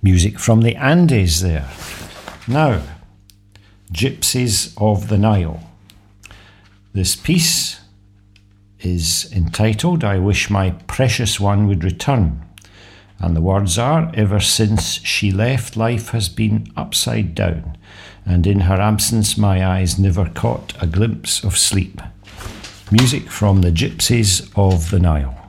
Music from the Andes there. Now, Gypsies of the Nile. This piece is entitled I Wish My Precious One Would Return. And the words are, ever since she left, life has been upside down, and in her absence my eyes never caught a glimpse of sleep. Music from the Gypsies of the Nile.